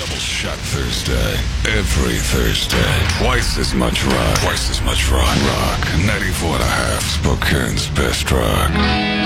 Double Shot Thursday. Every Thursday. Twice as much rock. Twice as much rock. Rock 94.5. Spokane's best rock.